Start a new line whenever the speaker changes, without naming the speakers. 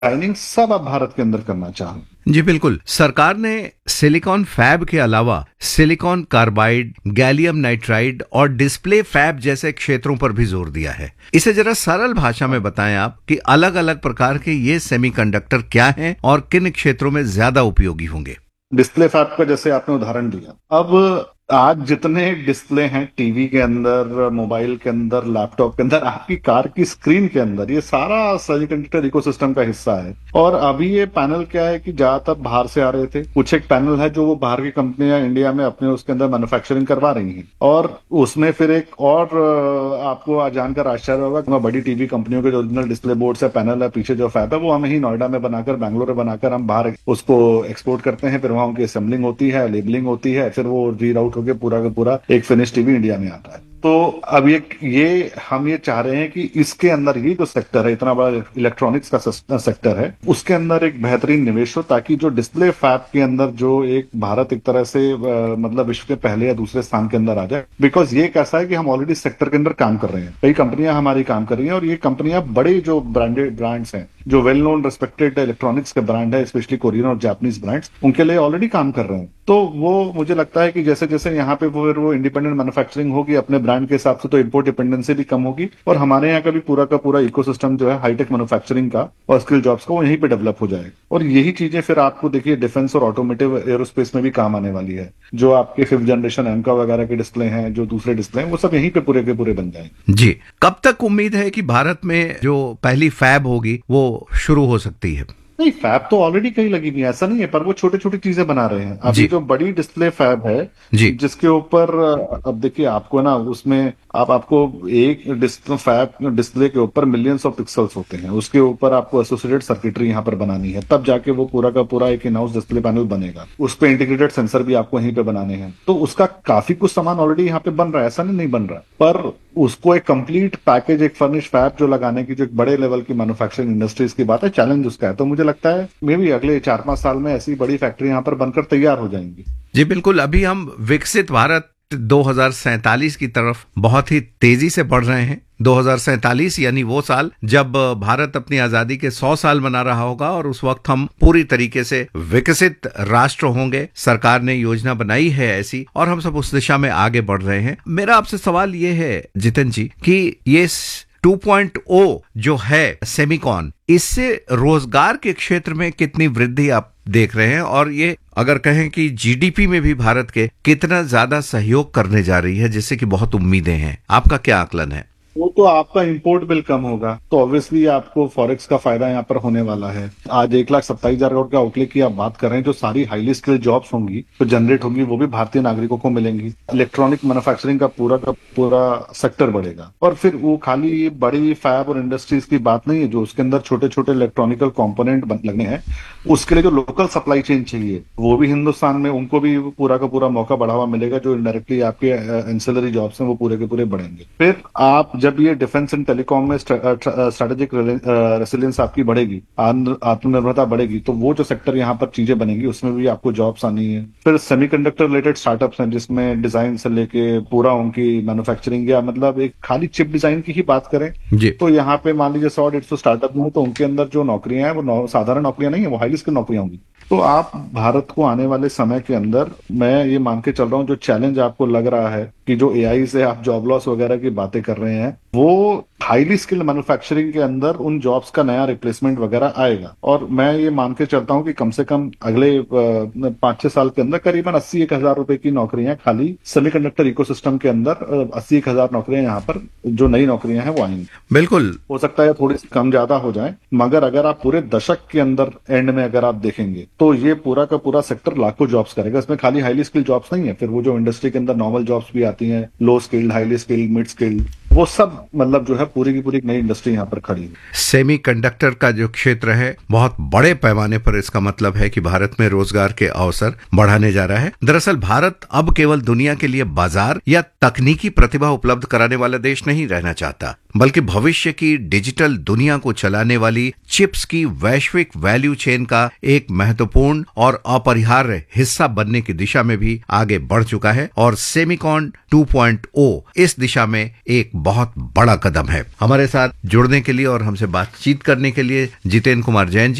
Designing सब आप भारत के अंदर करना चाहें।
जी बिल्कुल। सरकार ने सिलिकॉन फैब के अलावा सिलिकॉन कार्बाइड, गैलियम नाइट्राइड और डिस्प्ले फैब जैसे क्षेत्रों पर भी जोर दिया है। इसे जरा सरल भाषा में बताएं आप कि अलग अलग प्रकार के ये सेमीकंडक्टर क्या हैं और किन क्षेत्रों में ज्यादा उपयोगी होंगे।
डिस्प्ले फैब का जैसे आपने उदाहरण दिया, अब आज जितने डिस्प्ले हैं टीवी के अंदर, मोबाइल के अंदर, लैपटॉप के अंदर, आपकी कार की स्क्रीन के अंदर, ये सारा सेमीकंडक्टर इकोसिस्टम का हिस्सा है। और अभी ये पैनल क्या है कि ज्यादातर बाहर से आ रहे थे, कुछ एक पैनल है जो वो बाहर की कंपनियां इंडिया में अपने उसके अंदर मैन्युफैक्चरिंग करवा रही हैं। और उसमें फिर एक और आपको आज जानकर आश्चर्य होगा कि बड़ी टीवी कंपनियों के जो ओरिजिनल डिस्प्ले बोर्ड है, पैनल है, पीछे जो फैब है, वो हम ही नोएडा में बनाकर, बैंगलोर में बनाकर हम बाहर उसको एक्सपोर्ट करते हैं। फिर वहां उनकी असेंबलिंग होती है, लेबलिंग होती है, फिर वो रीराउट होकर पूरा का पूरा एक फिनिश टीवी इंडिया में आता है। तो अब ये हम ये चाह रहे हैं कि इसके अंदर ये जो सेक्टर है, इतना बड़ा इलेक्ट्रॉनिक्स का सेक्टर है, उसके अंदर एक बेहतरीन निवेश हो, ताकि जो डिस्प्ले फैब के अंदर जो एक भारत एक तरह से मतलब विश्व के पहले या दूसरे स्थान के अंदर आ जाए। बिकॉज ये कैसा है कि हम ऑलरेडी सेक्टर के अंदर काम कर रहे हैं, कई कंपनियां हमारी काम कर रही हैं, और ये कंपनियां बड़े जो ब्रांडेड ब्रांड्स हैं, जो वेल नोन रेस्पेक्टेड इलेक्ट्रॉनिक्स के ब्रांड है, स्पेशली कोरियन और जापानीज ब्रांड्स, उनके लिए ऑलरेडी काम कर रहे हैं। तो वो मुझे लगता है कि जैसे जैसे यहाँ पे वो इंडिपेंडेंट मैन्युफैक्चरिंग होगी अपने ब्रांड के हिसाब से, तो इंपोर्ट डिपेंडेंसी भी कम होगी, और हमारे यहाँ का भी पूरा इकोसिस्टम जो है हाईटेक मैन्युफैक्चरिंग का और स्किल जॉब्स का, वो यहीं पे डेवलप हो जाएगा। और यही चीजें फिर आपको देखिए डिफेंस और ऑटोमोटिव एरोस्पेस में भी काम आने वाली है। जो आपके 5th जनरेशन एमका वगैरह के डिस्प्ले हैं, जो दूसरे डिस्प्ले हैं, वो सब यहीं पे पूरे के पूरे बन जाएंगे।
जी, कब तक उम्मीद है कि भारत में जो पहली फैब होगी वो शुरू हो सकती है?
नहीं, फैब तो ऑलरेडी कहीं लगी हुई है, ऐसा नहीं है, पर वो छोटी छोटी चीजें बना रहे हैं। अभी जो बड़ी डिस्प्ले फैब है,
जी
जिसके ऊपर अब देखिए आपको ना, उसमें आपको एक डिस्प्ले के ऊपर मिलियंस ऑफ पिक्सल्स होते हैं, उसके ऊपर आपको एसोसिएटेड सर्किटरी यहाँ पर बनानी है, तब जाके वो पूरा का पूरा एक इन हाउस डिस्प्ले पैनल बनेगा। उस पर इंटीग्रेटेड सेंसर भी आपको यहीं पे बनाने हैं। तो उसका काफी कुछ सामान ऑलरेडी यहाँ पे बन रहा है, ऐसा नहीं बन रहा, पर उसको एक कंप्लीट पैकेज, एक फर्निश फैब जो लगाने की, जो एक बड़े लेवल की मैन्युफैक्चरिंग इंडस्ट्रीज की बात है, चैलेंज उसका है। तो मुझे लगता है मे बी अगले 4-5 साल में ऐसी बड़ी फैक्ट्री यहाँ पर बनकर तैयार हो जाएंगी।
जी बिल्कुल। अभी हम विकसित भारत 2047 की तरफ बहुत ही तेजी से बढ़ रहे हैं। 2047 यानी वो साल जब भारत अपनी आजादी के 100 साल मना रहा होगा, और उस वक्त हम पूरी तरीके से विकसित राष्ट्र होंगे। सरकार ने योजना बनाई है ऐसी, और हम सब उस दिशा में आगे बढ़ रहे हैं। मेरा आपसे सवाल ये है जितेंद्र जी कि ये 2.0 जो है सेमिकॉन, इससे रोजगार के क्षेत्र में कितनी वृद्धि आप देख रहे हैं, और ये अगर कहें कि जीडीपी में भी भारत के कितना ज्यादा सहयोग करने जा रही है, जिससे कि बहुत उम्मीदें हैं, आपका क्या आकलन है?
वो तो आपका इंपोर्ट बिल कम होगा, तो ऑब्वियसली आपको फॉरेक्स का फायदा यहाँ पर होने वाला है। आज 1,27,000 करोड़ के आउटले की आप बात कर रहे हैं, जो सारी हाईली स्किल्ड जॉब्स होंगी तो जनरेट होंगी, वो भी भारतीय नागरिकों को मिलेंगी। इलेक्ट्रॉनिक मैन्युफैक्चरिंग का पूरा सेक्टर बढ़ेगा। और फिर वो खाली बड़ी फैब और इंडस्ट्रीज की बात नहीं है, जो उसके अंदर छोटे छोटे इलेक्ट्रॉनिकल कॉम्पोनेंट लगने हैं, उसके लिए जो लोकल सप्लाई चेन चाहिए, वो भी हिंदुस्तान में, उनको भी पूरा का पूरा मौका बढ़ावा मिलेगा। जो इनडायरेक्टली आपके एंसिलरी जॉब्स हैं, वो पूरे के पूरे बढ़ेंगे। फिर आप जब ये डिफेंस एंड टेलीकॉम में स्ट्रेटेजिक रेसिलियंस आपकी बढ़ेगी, आत्मनिर्भरता बढ़ेगी, तो वो जो सेक्टर यहाँ पर चीजें बनेंगी, उसमें भी आपको जॉब्स आनी है। फिर सेमीकंडक्टर रिलेटेड स्टार्टअप्स हैं, जिसमें डिजाइन से लेके पूरा उनकी मैन्युफैक्चरिंग, या मतलब एक खाली चिप डिजाइन की ही बात करें तो यहाँ पे मान लीजिए 100-150 स्टार्टअप में, तो उनके अंदर जो नौकरियां हैं वो साधारण नौकरियां नहीं है, वो हाईली स्किल्ड नौकरियां होंगी। तो आप भारत को आने वाले समय के अंदर, मैं ये मान के चल रहा हूँ, जो चैलेंज आपको लग रहा है कि जो एआई से आप जॉब लॉस वगैरह की बातें कर रहे हैं, वो हाईली स्किल्ड मैन्युफैक्चरिंग के अंदर उन जॉब्स का नया रिप्लेसमेंट वगैरह आएगा। और मैं ये मान के चलता हूँ कि कम से कम अगले 5-6 साल के अंदर करीबन 80-1,000 रुपए की नौकरियां खाली सेमीकंडक्टर इकोसिस्टम के अंदर, 80-1,000 नौकरियां यहाँ पर जो नई नौकरियां हैं वो आएंगी।
बिल्कुल
हो सकता है थोड़ी कम ज्यादा हो जाए, मगर अगर आप पूरे दशक के अंदर एंड में अगर आप देखेंगे, तो ये पूरा का पूरा सेक्टर लाखों जॉब्स करेगा। इसमें खाली हाईली स्किल्ड जॉब्स नहीं है, फिर वो जो इंडस्ट्री के अंदर नॉर्मल जॉब्स भी आती हैं, लो skilled, highly skilled, mid skilled, वो सब मतलब जो है पूरी की पूरी नई इंडस्ट्री यहाँ पर खड़ी है।
सेमीकंडक्टर का जो क्षेत्र है बहुत बड़े पैमाने पर, इसका मतलब है कि भारत में रोजगार के अवसर बढ़ाने जा रहा है। दरअसल भारत अब केवल दुनिया के लिए बाजार या तकनीकी प्रतिभा उपलब्ध कराने वाला देश नहीं रहना चाहता, बल्कि भविष्य की डिजिटल दुनिया को चलाने वाली चिप्स की वैश्विक वैल्यू चेन का एक महत्वपूर्ण और अपरिहार्य हिस्सा बनने की दिशा में भी आगे बढ़ चुका है। और सेमिकॉन 2.0 इस दिशा में एक बहुत बड़ा कदम है। हमारे साथ जुड़ने के लिए और हमसे बातचीत करने के लिए जितेंद्र कुमार जैन जी